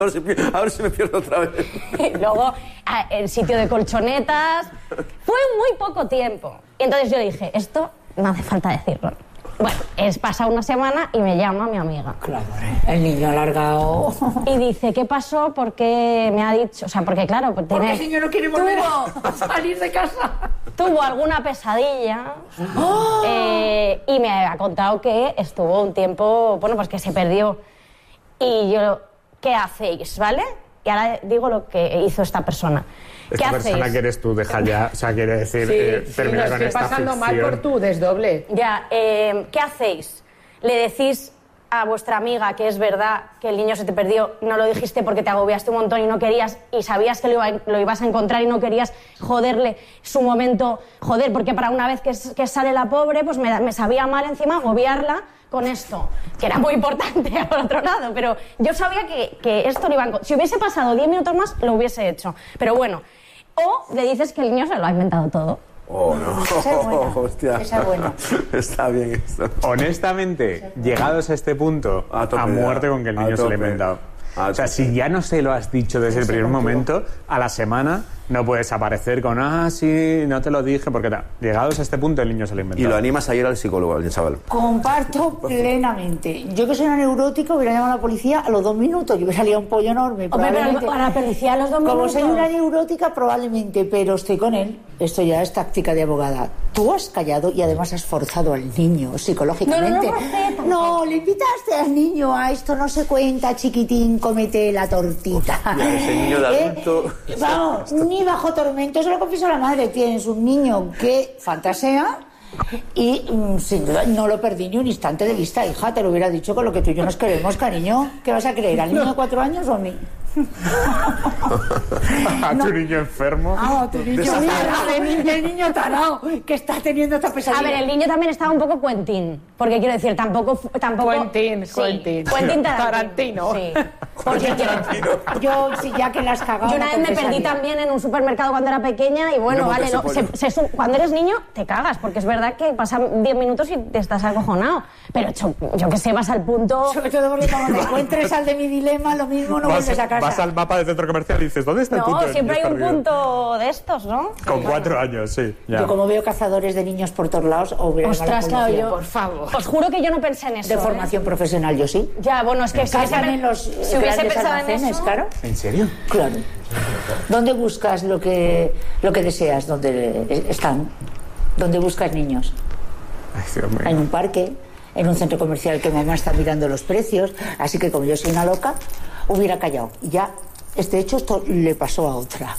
A ver si me pierdo otra vez. Y luego, el sitio de colchonetas. Fue muy poco tiempo. Y entonces yo dije, esto no hace falta decirlo. Bueno, es pasada una semana y me llama mi amiga. Claro, el niño alargado. Y dice, ¿qué pasó? Porque me ha dicho... O sea, porque claro... Pues porque el niño no quiere volver a salir de casa. Tuvo alguna pesadilla. Y me ha contado que estuvo un tiempo... Bueno, pues que se perdió. Y yo... ¿Qué hacéis? ¿Vale? Y ahora digo lo que hizo esta persona. Esta persona que eres tú, deja ya, o sea, quiere decir, termina con esta ficción. Estoy pasando mal por tu desdoble. Ya, ¿qué hacéis? ¿Le decís a vuestra amiga que es verdad que el niño se te perdió, no lo dijiste porque te agobiaste un montón y no querías, y sabías que lo ibas a encontrar y no querías joderle su momento, joder, porque para una vez que sale la pobre, pues me sabía mal encima agobiarla con esto, que era muy importante por otro lado, pero yo sabía que esto lo iba a encontrar. Si hubiese pasado 10 minutos más, lo hubiese hecho, pero bueno. O le dices que el niño se lo ha inventado todo. Oh, no. Esa es buena. Hostia. Esa es buena. Está bien esto. Honestamente, llegados a este punto, a muerte con que el niño se lo ha inventado. O sea, si ya no se lo has dicho desde el primer momento, a la semana no puedes aparecer con, sí, no te lo dije, porque llegados a este punto el niño se lo ha inventado. Y lo animas a ir al psicólogo, al chaval. Comparto plenamente. Yo que soy una neurótica hubiera llamado a la policía a los 2 minutos y hubiera salido un pollo enorme. Hombre, pero a la policía a los 2 minutos. Como soy una neurótica probablemente, pero estoy con él. Esto ya es táctica de abogada. Tú has callado y además has forzado al niño psicológicamente. No, le invitaste al niño a esto no se cuenta, chiquitín, cómete la tortita. Hostia, ese niño de adulto... Vamos, ni bajo tormento, se lo confieso a la madre. Tienes un niño que fantasea y sin duda no lo perdí ni un instante de vista. Hija, te lo hubiera dicho con lo que tú y yo nos queremos, cariño. ¿Qué vas a creer, al niño de 4 años o a mí? ¿A tu niño enfermo? A tu niño el niño tarao que está teniendo esta pesadilla. A ver, el niño también estaba un poco Quentin, porque quiero decir, tampoco Quentin Tarantino. Sí. Porque yo sí, ya que la has cagado. Yo una vez me perdí también en un supermercado cuando era pequeña y bueno, vale, cuando eres niño te cagas, porque es verdad que pasan 10 minutos y te estás acojonado, pero yo que sé, vas al punto... Sobre todo porque cuando te encuentres al de mi dilema, lo mismo no vuelves a casa. Vas al mapa del centro comercial y dices, ¿dónde está el punto? No, siempre hay un punto de estos, ¿no? Con 4 años, sí. Ya. Yo como veo cazadores de niños por todos lados, ostras, claro, yo... Por favor. Os juro que yo no pensé en eso. De formación profesional, yo sí. Ya, bueno, es que si hubiese pensado en eso... Claro. ¿En serio? Claro. ¿Dónde buscas lo que deseas? ¿Dónde están? ¿Dónde buscas niños? Ay, Dios mío. En un parque, en un centro comercial que mamá está mirando los precios, así que como yo soy una loca, hubiera callado. Y ya, este hecho, esto le pasó a otra.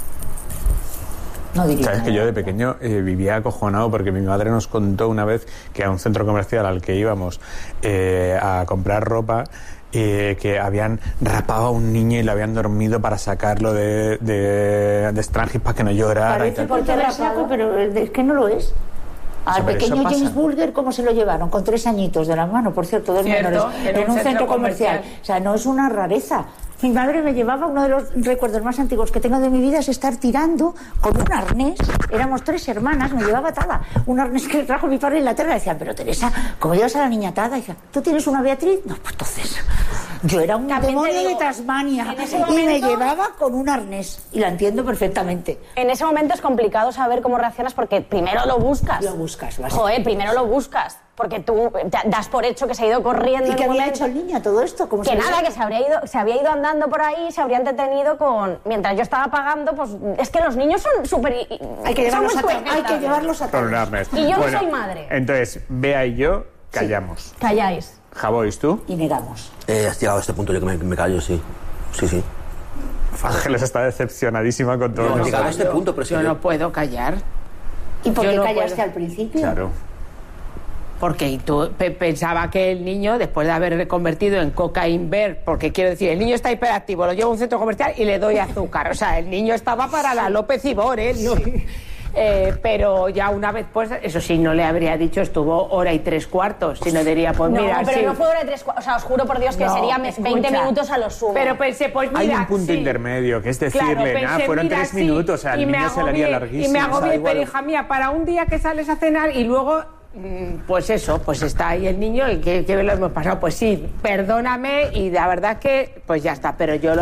No diría. Sabes que yo de pequeño vivía acojonado porque mi madre nos contó una vez que a un centro comercial al que íbamos a comprar ropa, que habían rapado a un niño y lo habían dormido para sacarlo de Strangis para que no llorara. Parece porque la saco, pero es que no lo es. Al pequeño James Bulger, ¿cómo se lo llevaron? Con 3 añitos de la mano, por cierto, 2 menores, en un centro comercial. O sea, no es una rareza. Mi madre me llevaba, uno de los recuerdos más antiguos que tengo de mi vida es estar tirando con un arnés. Éramos 3 hermanas, me llevaba atada. Un arnés que trajo mi padre en la tierra. Decían, pero Teresa, ¿cómo llevas a la niña atada? Y decían, ¿tú tienes una Beatriz? No, pues entonces... Yo era un demonio de Tasmania y me llevaba con un arnés. Y la entiendo perfectamente. En ese momento es complicado saber cómo reaccionas porque primero lo buscas. Lo buscas, básicamente. Joder, primero lo buscas. Porque tú das por hecho que se ha ido corriendo. ¿Y qué había hecho el niño a todo esto? Que nada, que se había ido andando por ahí, se habría entretenido con... Mientras yo estaba pagando, pues... Es que los niños son súper... Hay que llevarlos a todos. Y yo no soy madre. Entonces, Bea y yo callamos. Sí. Calláis. Javois, ¿tú? Y negamos. Has llegado a este punto, yo que me callo, sí. Sí. Ángeles está decepcionadísima con todo. No, llegado a este punto, pero sí. Yo no puedo callar. ¿Y por qué callaste al principio? Claro. Porque tú pensaba que el niño, después de haber reconvertido en cocaine bear, porque quiero decir, el niño está hiperactivo, lo llevo a un centro comercial y le doy azúcar. O sea, el niño estaba para la López Ibor, ¿eh? No. Pero ya una vez, pues, eso sí, no le habría dicho, estuvo 1 hora y 3/4, sino diría, pues mira... No, pero sí. No fue 1 hora y 3/4, o sea, os juro por Dios que sería 20 minutos a lo sumo. Pero pensé, pues mira... Hay un punto intermedio, que es decirle, claro, fueron 3 minutos, o sea, el niño se le haría larguísimo. Y me agobié, pero hija mía, para un día que sales a cenar y luego... pues eso, pues está ahí el niño y que lo hemos pasado. Pues sí, perdóname y la verdad que pues ya está, pero yo